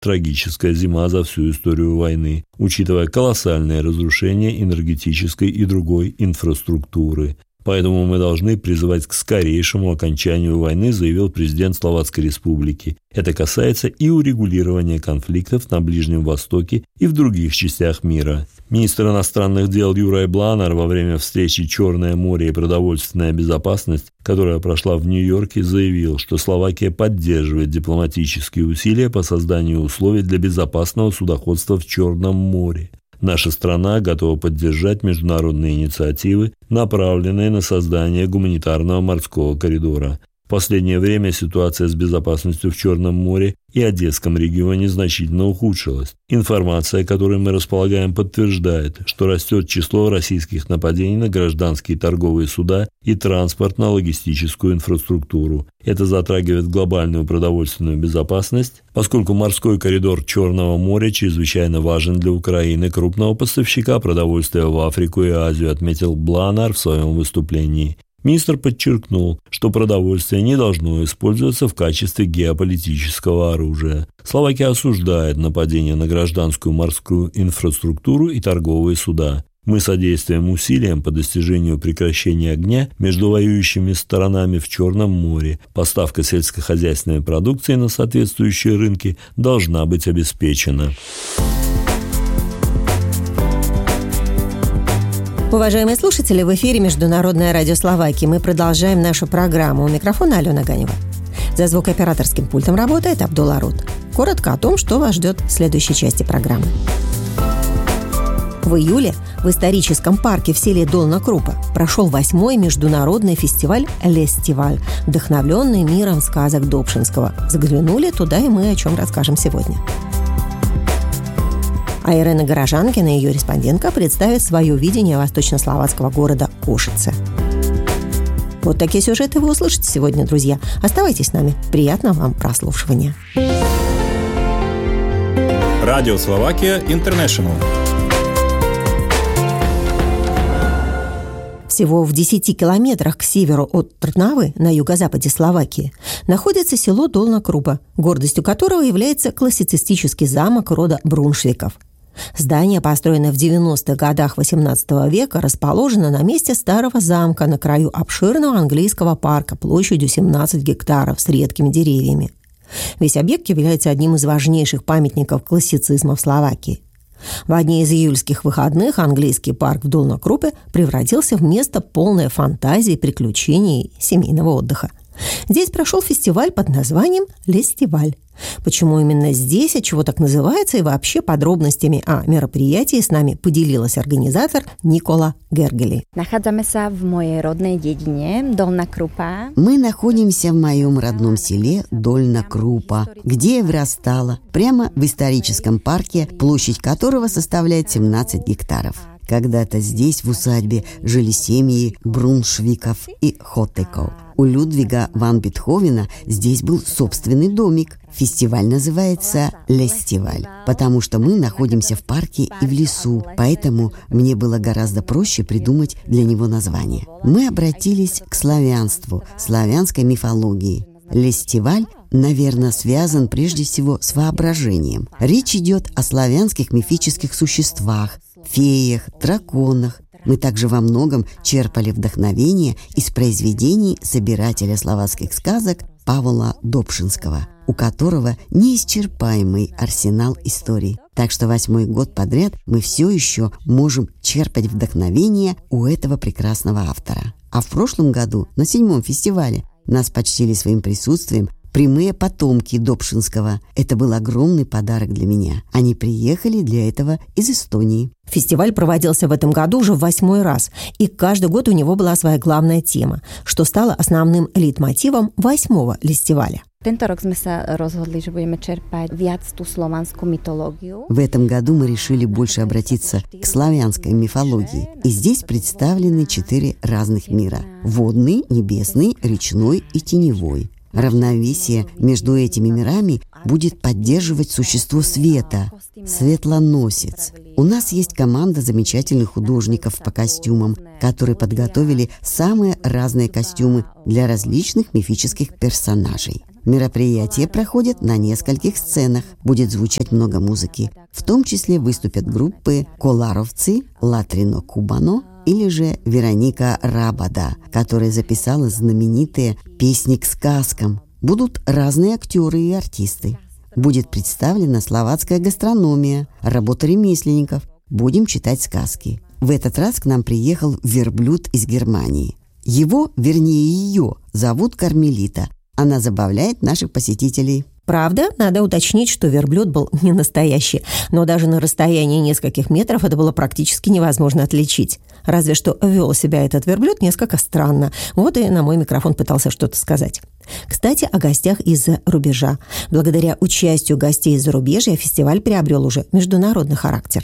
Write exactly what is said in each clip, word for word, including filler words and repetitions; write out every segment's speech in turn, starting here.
трагическая зима за всю историю войны, учитывая колоссальное разрушение энергетической и другой инфраструктуры. Поэтому мы должны призывать к скорейшему окончанию войны, заявил президент Словацкой Республики. Это касается и урегулирования конфликтов на Ближнем Востоке и в других частях мира. Министр иностранных дел Юрай Бланар во время встречи «Черное море и продовольственная безопасность», которая прошла в Нью-Йорке, заявил, что Словакия поддерживает дипломатические усилия по созданию условий для безопасного судоходства в Черном море. Наша страна готова поддержать международные инициативы, направленные на создание гуманитарного морского коридора. В последнее время ситуация с безопасностью в Черном море и Одесском регионе значительно ухудшилась. Информация, которой мы располагаем, подтверждает, что растет число российских нападений на гражданские торговые суда и транспортно-логистическую инфраструктуру. Это затрагивает глобальную продовольственную безопасность, поскольку морской коридор Черного моря чрезвычайно важен для Украины, крупного поставщика продовольствия в Африку и Азию, отметил Бланар в своем выступлении. Министр подчеркнул, что продовольствие не должно использоваться в качестве геополитического оружия. Словакия осуждает нападения на гражданскую морскую инфраструктуру и торговые суда. Мы содействуем усилиям по достижению прекращения огня между воюющими сторонами в Черном море. Поставка сельскохозяйственной продукции на соответствующие рынки должна быть обеспечена. Уважаемые слушатели, в эфире Международное радио Словакии. Мы продолжаем нашу программу. У микрофона Алена Ганева. За звукооператорским пультом работает Абдулла Рут. Коротко о том, что вас ждет в следующей части программы. В июле в историческом парке в селе Долна Крупа прошел восьмой международный фестиваль «Лестиваль», вдохновленный миром сказок Добшинского. Заглянули туда, и мы о чем расскажем сегодня. А Ирена Горожанкина, ее респондентка, представит свое видение восточнословацкого города Кошице. Вот такие сюжеты вы услышите сегодня, друзья. Оставайтесь с нами. Приятного вам прослушивания. Радио Словакия Интернешнл. Всего в десяти километрах к северу от Трнавы, на юго-западе Словакии, находится село Долна Крупа, гордостью которого является классицистический замок рода Бруншвиков. Здание, построенное в девяностых годах восемнадцатого века, расположено на месте старого замка на краю обширного английского парка площадью семнадцать гектаров с редкими деревьями. Весь объект является одним из важнейших памятников классицизма в Словакии. В одни из июльских выходных английский парк в Долна Крупе превратился в место полное фантазии, приключений и семейного отдыха. Здесь прошел фестиваль под названием «Лестиваль». Почему именно здесь, отчего так называется, и вообще подробностями о мероприятии с нами поделилась организатор Никола Гергели. Находимся в моей родной дедине Долна Крупа. Мы находимся в моем родном селе Долна Крупа, где я вырастала, прямо в историческом парке, площадь которого составляет семнадцать гектаров. Когда-то здесь, в усадьбе, жили семьи Бруншвиков и Хотеков. У Людвига ван Бетховена здесь был собственный домик. Фестиваль называется «Лестиваль», потому что мы находимся в парке и в лесу, поэтому мне было гораздо проще придумать для него название. Мы обратились к славянству, славянской мифологии. Лестиваль, наверное, связан прежде всего с воображением. Речь идет о славянских мифических существах, феях, драконах. Мы также во многом черпали вдохновение из произведений собирателя словацких сказок Павла Добшинского, у которого неисчерпаемый арсенал историй. Так что восьмой год подряд мы все еще можем черпать вдохновение у этого прекрасного автора. А в прошлом году, на седьмом фестивале, нас почтили своим присутствием прямые потомки Добшинского. Это был огромный подарок для меня. Они приехали для этого из Эстонии. Фестиваль проводился в этом году уже в восьмой раз, и каждый год у него была своя главная тема, что стало основным лейтмотивом восьмого лестиваля. В этом году мы решили больше обратиться к славянской мифологии. И здесь представлены четыре разных мира – водный, небесный, речной и теневой. Равновесие между этими мирами будет поддерживать существо света – светлоносец. У нас есть команда замечательных художников по костюмам, которые подготовили самые разные костюмы для различных мифических персонажей. Мероприятие проходит на нескольких сценах. Будет звучать много музыки. В том числе выступят группы «Коларовцы», «Латрино Кубано» или же Вероника Рабада, которая записала знаменитые «Песни к сказкам». Будут разные актеры и артисты. Будет представлена словацкая гастрономия, работа ремесленников. Будем читать сказки. В этот раз к нам приехал верблюд из Германии. Его, вернее ее, зовут Кармелита. Она забавляет наших посетителей. Правда, надо уточнить, что верблюд был не настоящий, но даже на расстоянии нескольких метров это было практически невозможно отличить. Разве что вел себя этот верблюд несколько странно. Вот и на мой микрофон пытался что-то сказать. Кстати, о гостях из-за рубежа. Благодаря участию гостей из зарубежья фестиваль приобрел уже международный характер.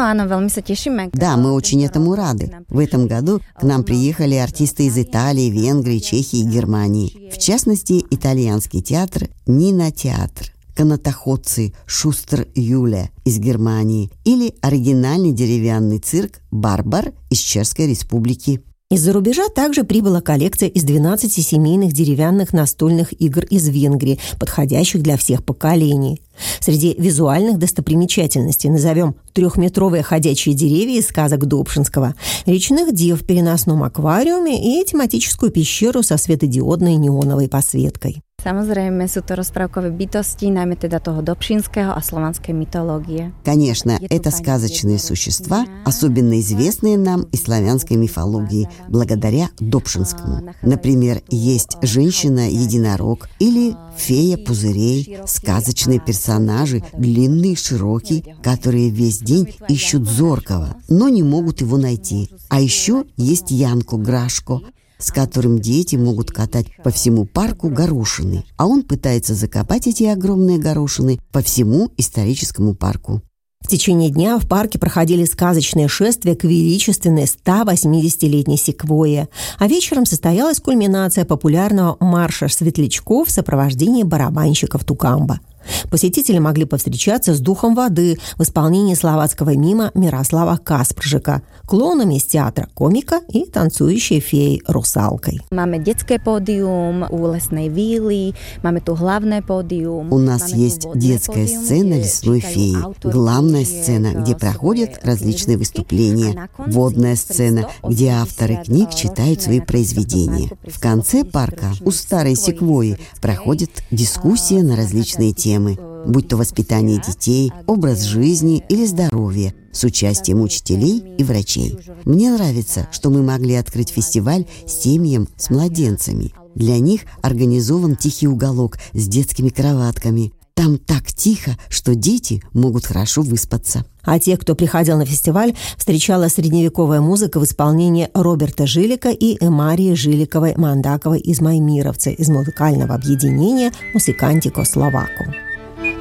Да, мы очень этому рады. В этом году к нам приехали артисты из Италии, Венгрии, Чехии и Германии. В частности, итальянский театр «Нина Театр», канатоходцы «Шустер Юле» из Германии или оригинальный деревянный цирк «Барбар» из Чешской Республики. Из-за рубежа также прибыла коллекция из двенадцати семейных деревянных настольных игр из Венгрии, подходящих для всех поколений. Среди визуальных достопримечательностей назовем трехметровые ходячие деревья из сказок Добшинского, речных дев в переносном аквариуме и тематическую пещеру со светодиодной неоновой посветкой. Samozrejme sú to rozprávkové bytosti, najmä teda toho dobšinského a slovanskej mytológie. Конечно, это сказочные существа, особенно известные нам из славянской мифологии, благодаря Добшинскому. Например, есть женщина-единорог или фея пузырей, сказочные персонажи, длинный и широкий, которые весь день ищут зоркого, но не могут его найти. А еще есть Янко-Грашко, с которым дети могут катать по всему парку горошины, а он пытается закопать эти огромные горошины по всему историческому парку. В течение дня в парке проходили сказочные шествия к величественной ста восьмидесятилетней секвойе, а вечером состоялась кульминация популярного марша светлячков в сопровождении барабанщиков Тукамба. Посетители могли повстречаться с духом воды в исполнении словацкого мима Мирослава Каспржика, клоунами из театра комика и танцующей феей русалкой. Máme детское pódium у лесной виллы, máme tu главное pódium. У нас есть детская сцена лесной феи, главная сцена, где проходят различные выступления, водная сцена, где авторы книг читают свои произведения. В конце парка у старой секвойи проходит дискуссия на различные темы, будь то воспитание детей, образ жизни или здоровье, с участием учителей и врачей. Мне нравится, что мы могли открыть фестиваль семьям с младенцами. Для них организован тихий уголок с детскими кроватками. Там так тихо, что дети могут хорошо выспаться. А тех, кто приходил на фестиваль, встречала средневековая музыка в исполнении Роберта Жилика и Марии Жиликовой-Мандаковой из Маймировца из музыкального объединения «Музикантико Словако».